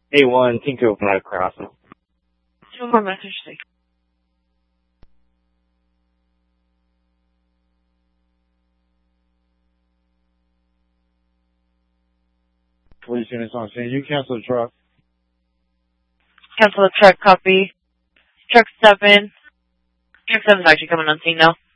A1, Tinko Flag Crossing. Two more message, please. Police units on scene. You cancel the truck. Cancel the truck, copy. Truck 7. Truck 7's actually coming on scene now.